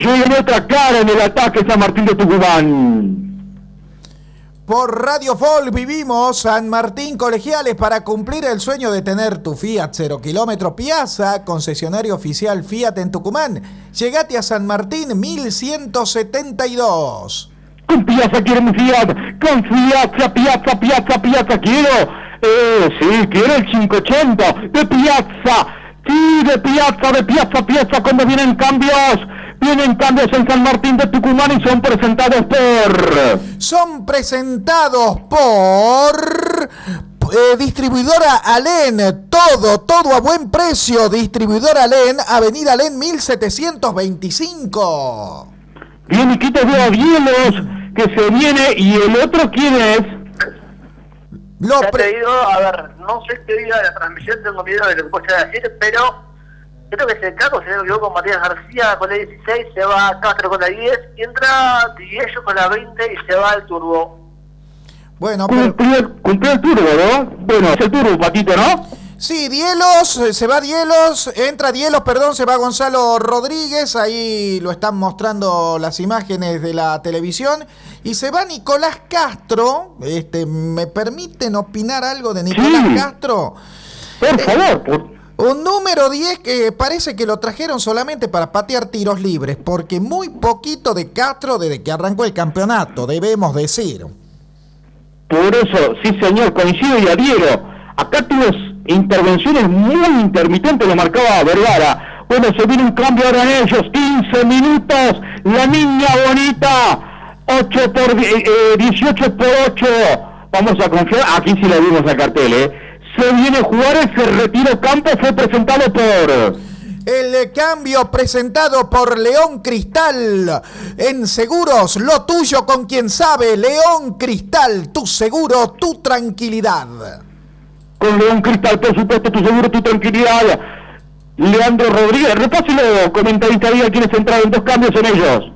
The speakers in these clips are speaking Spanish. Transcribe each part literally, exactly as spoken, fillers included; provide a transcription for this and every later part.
Llega otra cara en el ataque San Martín de Tucumán. Por Radio Folk vivimos San Martín Colegiales para cumplir el sueño de tener tu Fiat cero kilómetro Piazza, concesionario oficial Fiat en Tucumán. Llegate a San Martín mil ciento setenta y dos. Con Piazza quiero mi Fiat, con Piazza, Piazza, Piazza, Piazza quiero. Eh, sí, quiero el quinientos ochenta de Piazza. Sí, de Piazza, de Piazza, Piazza, cuando vienen cambios. Vienen cambios en San Martín de Tucumán y son presentados por... Son presentados por... Eh, distribuidora Alén. Todo, todo a buen precio. Distribuidora Alén, Avenida Alén mil setecientos veinticinco. Bien, Miquito, veo a Bielos que se viene. ¿Y el otro quién es? Lo pre... te digo, a ver, no sé qué día de la transmisión, tengo miedo de lo que pueda decir, pero... Creo que es el caso, si no me equivoco, con Matías García con la dieciséis, se va Castro con la diez, y entra Diello con la veinte y se va el Turbo. Bueno, pero... Cumplió, cumplió el Turbo, ¿no? Bueno, es el Turbo, Patito, ¿no? Sí, Dielos, se va Dielos, entra Dielos, perdón, se va Gonzalo Rodríguez, ahí lo están mostrando las imágenes de la televisión, y se va Nicolás Castro. Este, ¿me permiten opinar algo de Nicolás sí. Castro? Por eh, favor, por... Un número diez que parece que lo trajeron solamente para patear tiros libres, porque muy poquito de Castro desde que arrancó el campeonato, debemos decir. Por eso, sí señor, coincido y adhiero. Acá tuvo intervenciones muy intermitentes, lo marcaba Vergara. Bueno, se viene un cambio ahora en ellos, quince minutos, la niña bonita, ocho por dieciocho por ocho. Vamos a confiar, aquí sí le dimos al cartel, ¿eh? Se viene Juárez, se retiró Campos, fue presentado por... El cambio presentado por León Cristal. En seguros, lo tuyo con quien sabe. León Cristal, tu seguro, tu tranquilidad. Con León Cristal, por supuesto, tu seguro, tu tranquilidad. Leandro Rodríguez, repáselo, comentarista, diga quiénes entraron, dos cambios en ellos.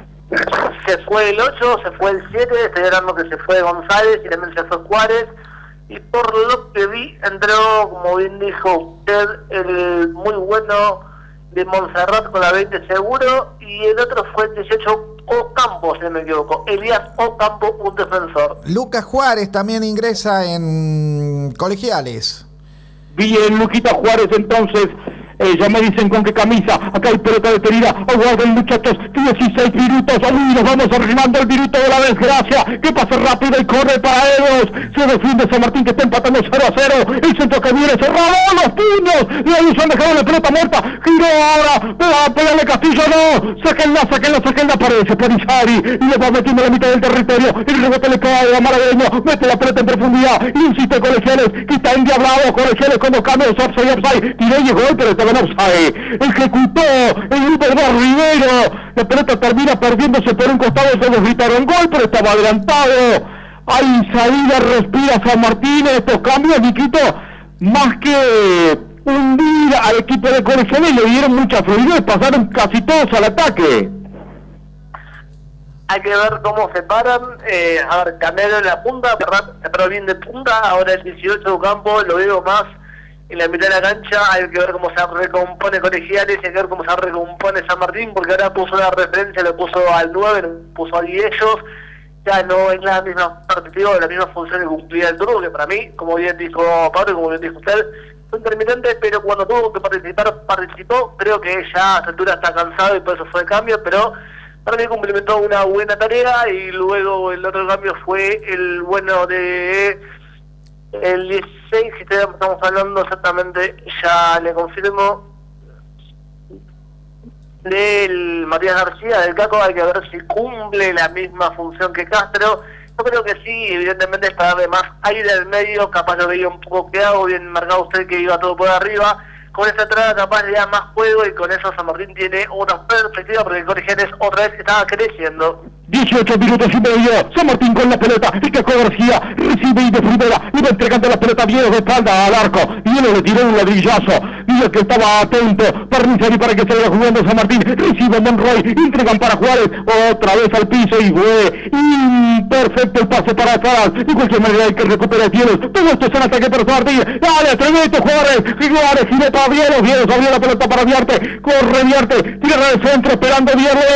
Se fue el ocho, se fue el siete, estoy hablando que se fue González y también se fue Juárez. Y por lo que vi, entró, como bien dijo usted, el muy bueno de Montserrat con la veinte seguro, y el otro fue el dieciocho Ocampo, si no me equivoco, Elías Ocampo, un defensor. Lucas Juárez también ingresa en Colegiales. Bien, Luquita Juárez entonces, eh, ya me dicen con qué camisa, acá hay pelota detenida, aguarden muchachos, dieciséis minutos, uy, nos vamos arrimando el minuto de la desgracia, que pase rápido y corre para ellos, se defiende San Martín que está empatando cero a cero, el centro que viene cerrado, los puños, y ahí se han dejado la pelota muerta, giró ahora, pega, pégale Castillo, no, sáquenla, sáquenla, sáquenla, aparece Perizari, y le va metiendo la mitad del territorio, el rebote le cae a Malagueño, mete la pelota en profundidad, insiste Colegiales, que está endiablado, Colegiales con dos cambios, offside, offside, tiró y llegó, pero está en offside, ejecutó el grupo de Rivero, la pelota termina perdiéndose por un costado, todos gritaron gol, pero estaba adelantado, hay salida, respira San Martín, estos cambios, Niquito, más que hundir al equipo de Colegiales, le dieron mucha fluidez, pasaron casi todos al ataque. Hay que ver cómo se paran, eh, a ver, cambiaron la punta, ¿verdad? Se paró bien de punta, ahora el dieciocho de campo, lo veo más en la mitad de la cancha, hay que ver cómo se recompone Colegiales, hay que ver cómo se recompone San Martín, porque ahora puso la referencia, lo puso al nueve, lo puso a diez, ya no es la misma perspectiva, la misma función que cumplía el Turbo, que para mí, como bien dijo Pablo, como bien dijo usted, fue intermitente, pero cuando tuvo que participar, participó, creo que ya a esta altura está cansado y por eso fue el cambio, pero para mí cumplimentó una buena tarea, y luego el otro cambio fue el bueno de... El dieciséis, si estamos hablando exactamente, ya le confirmo, del Matías García, del Caco, hay que ver si cumple la misma función que Castro. Yo creo que sí, evidentemente es para darle más aire al medio, capaz lo veía un poco quedado, bien marcado usted que iba todo por arriba. Con esta entrada capaz le da más juego, y con eso San Martín tiene una perspectiva, porque Colegiales otra vez estaba creciendo. dieciocho minutos y medio, San Martín con la pelota, y Caco García recibe y de primera, le va entregando la pelota Bielos de espalda al arco, Bielos le tiró un ladrillazo, Díaz que estaba atento, Parnizari para que salga jugando San Martín, recibe Monroy, entregan para Juárez, otra vez al piso y fue imperfecto el pase para atrás, de cualquier manera hay que recuperar Fieros, todo esto es un ataque para San Martín, dale, atrevete Juárez, Juárez, giró todavía los Fieros, abrió la pelota para Viarte, corre Viarte, tierra del centro, esperando Viarte.